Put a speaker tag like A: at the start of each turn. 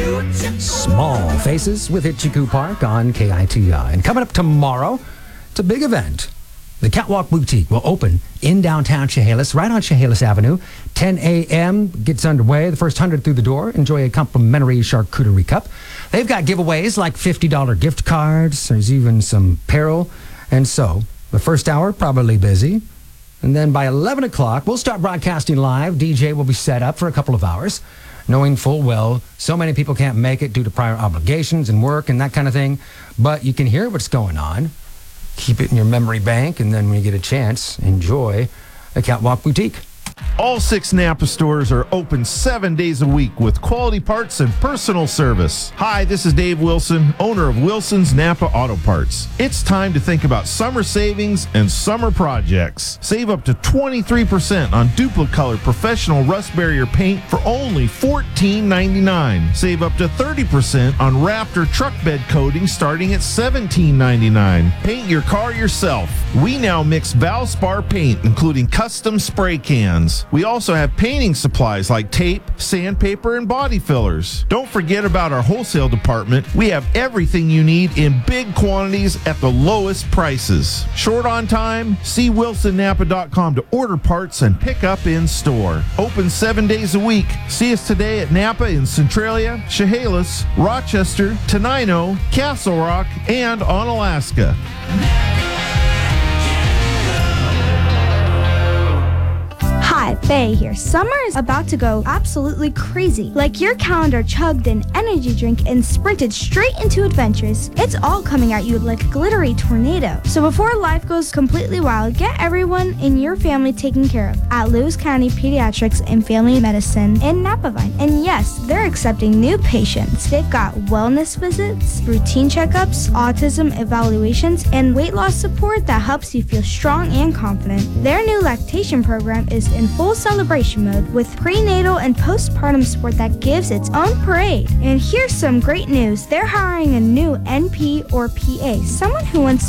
A: Small Faces with Itchycoo Park on KITI. And coming up tomorrow, it's a big event. The Catwalk Boutique will open in downtown Chehalis, right on Chehalis Avenue. 10 a.m. gets underway. The first 100 through the door enjoy a complimentary charcuterie cup. They've got giveaways like $50 gift cards. There's even some apparel. And so, the first hour, probably busy. And then by 11 o'clock, we'll start broadcasting live. DJ will be set up for a couple of hours, knowing full well so many people can't make it due to prior obligations and work and that kind of thing. But you can hear what's going on. Keep it in your memory bank, and then when you get a chance, enjoy the Catwalk Boutique.
B: All 6 Napa stores are open 7 days a week with quality parts and personal service. Hi, this is Dave Wilson, owner of Wilson's Napa Auto Parts. It's time to think about summer savings and summer projects. Save up to 23% on Duplicolor Professional Rust Barrier paint for only $14.99. Save up to 30% on Raptor truck bed coating starting at $17.99. Paint your car yourself. We now mix Valspar paint, including custom spray cans. We also have painting supplies like tape, sandpaper, and body fillers. Don't forget about our wholesale department. We have everything you need in big quantities at the lowest prices. Short on time? See WilsonNapa.com to order parts and pick up in store. Open 7 days a week. See us today at Napa in Centralia, Chehalis, Rochester, Tenino, Castle Rock, and on Alaska.
C: Hi, Faye here. Summer is about to go absolutely crazy. Like your calendar chugged an energy drink and sprinted straight into adventures. It's all coming at you like a glittery tornado. So before life goes completely wild, get everyone in your family taken care of at Lewis County Pediatrics and Family Medicine in Napavine. And yes, they're accepting new patients. They've got wellness visits, routine checkups, autism evaluations, and weight loss support that helps you feel strong and confident. Their new lactation program is in full celebration mode with prenatal and postpartum support that gives its own parade. And here's some great news. They're hiring a new NP or PA, someone who wants